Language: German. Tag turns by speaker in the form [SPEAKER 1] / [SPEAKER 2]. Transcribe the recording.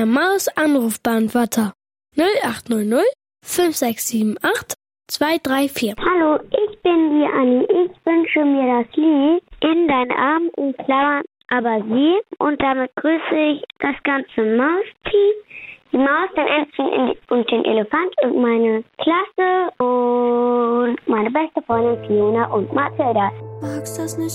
[SPEAKER 1] Der Maus-Anrufbeantworter 0800 5678 234.
[SPEAKER 2] Hallo, ich bin die Anni. Ich wünsche mir das Lied In deinen Armen in Klammern aber sie. Und damit grüße ich das ganze Mausteam. Die Maus, den Enten und den Elefant und meine Klasse und meine beste Freundin Fiona und Mathilda.
[SPEAKER 3] Magst das nicht?